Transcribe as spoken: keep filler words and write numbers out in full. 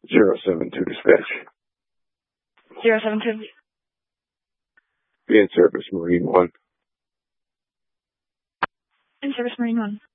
Zero seven two dispatch. Zero seven two. Be in service, Marine One. In service, Marine One.